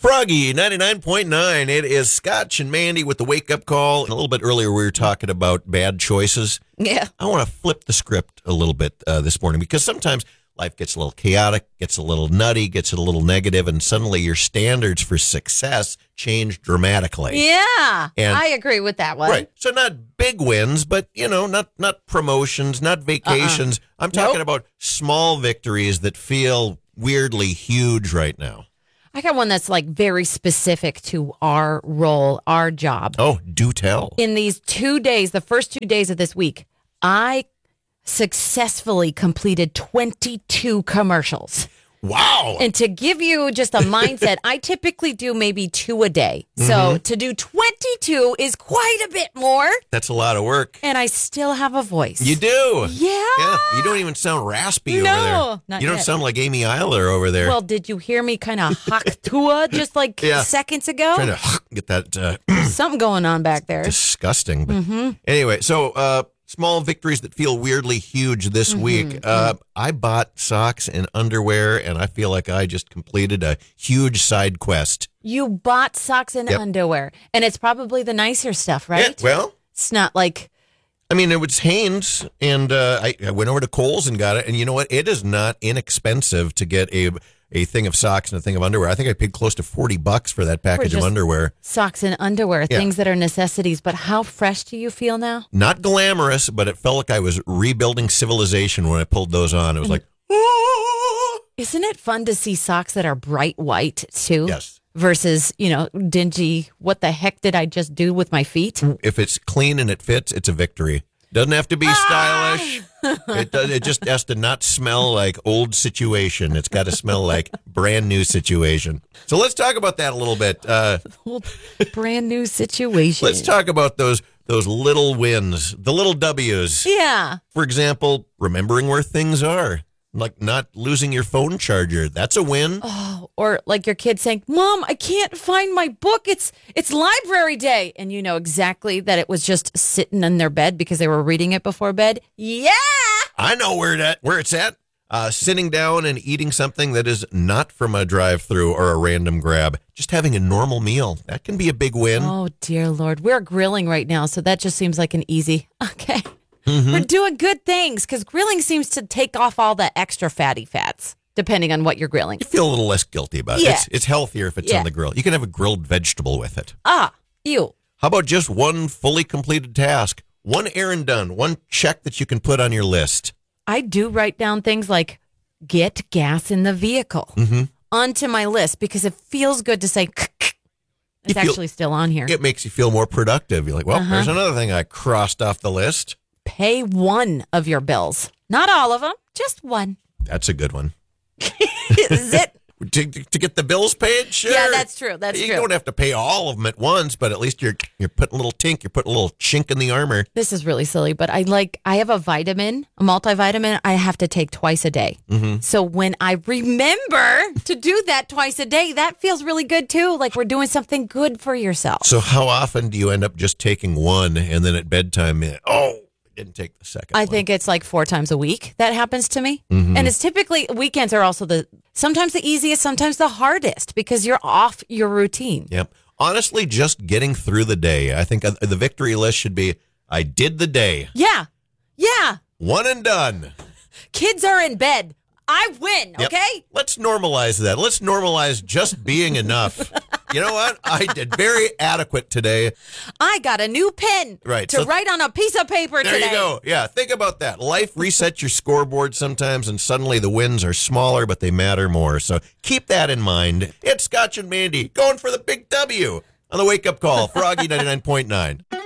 Froggy 99.9. It is Scotch and Mandy with the wake-up call. A little bit earlier, we were talking about bad choices. Yeah. I want to flip the script a little bit this morning because sometimes life gets a little chaotic, gets a little nutty, gets a little negative, and suddenly your standards for success change dramatically. Yeah. And- I agree with that one. Right. So not big wins, but, not promotions, not vacations. I'm talking about small victories that feel weirdly huge right now. I got one that's like very specific to our role, our job. Oh, do tell. In these 2 days, the first 2 days of this week, I successfully completed 22 commercials. Wow. And to give you just a mindset, I typically do maybe 2 a day. So to do 22 is quite a bit more. That's a lot of work. And I still have a voice. You do. Yeah. You don't even sound raspy over No, there. not You don't yet. sound like Amy Eiler over there. Well, did you hear me kind of haktua just like seconds ago? Trying to get that Something going on back there. disgusting. But anyway, so small victories that feel weirdly huge this week. I bought socks and underwear, and I feel like I just completed a huge side quest. You bought socks and underwear, and it's probably the nicer stuff, right? Yeah, well, It's not like, I mean, it was Hanes, and I went over to Kohl's and got it. And you know what? It is not inexpensive to get a thing of socks and a thing of underwear. I think I paid close to $40 for that package of just underwear. socks and underwear, things that are necessities. But how fresh do you feel now? Not glamorous, but it felt like I was rebuilding civilization when I pulled those on. It was like, oh. Isn't it fun to see socks that are bright white, too? Yes. Versus, dingy, what the heck did I just do with my feet? If it's clean and it fits, it's a victory. Doesn't have to be stylish. It just has to not smell like old situation. It's got to smell like brand new situation. So let's talk about that a little bit. Brand new situation. Let's talk about those little wins, the little W's. Yeah. For example, remembering where things are, like not losing your phone charger. That's a win. Or like your kid saying, Mom, I can't find my book. It's library day. And you know exactly that it was just sitting in their bed because they were reading it before bed. Yeah. I know where it's at. Sitting down and eating something that is not from a drive-through or a random grab. Just having a normal meal. That can be a big win. Oh, dear Lord. We're grilling right now, so that just seems like an easy. Okay. We're doing good things because grilling seems to take off all the extra fatty fats, depending on what you're grilling. You feel a little less guilty about it. Yeah. It's healthier if it's on the grill. You can have a grilled vegetable with it. Ew. How about just one fully completed task? One errand done. One check that you can put on your list. I do write down things like get gas in the vehicle onto my list because it feels good to say it's actually still on here. It makes you feel more productive. You're like, well, there's another thing I crossed off the list. Pay one of your bills. Not all of them, just one. That's a good one. Is it? To get the bills paid, sure. Yeah, that's true. You don't have to pay all of them at once, but at least you're putting a little tink, you're putting a little chink in the armor. This is really silly, but I have a vitamin, a multivitamin I have to take twice a day. So when I remember to do that twice a day, that feels really good too. Like we're doing something good for yourself. So how often do you end up just taking one and then at bedtime, I didn't take the second I one? think it's like 4 times a week that happens to me. And it's typically, weekends are also sometimes the easiest, sometimes the hardest because you're off your routine. Yep. Honestly, just getting through the day. I think the victory list should be, I did the day. Yeah. Yeah. One and done. Kids are in bed. I win, Yep. okay? Let's normalize that. Let's normalize just being enough. You know what? I did very adequate today. I got a new pen to write on a piece of paper There today. you go. Yeah, think about that. Life resets your scoreboard sometimes, and suddenly the wins are smaller, but they matter more. So keep that in mind. It's Scotch and Mandy going for the big W on the wake-up call. Froggy 99.9.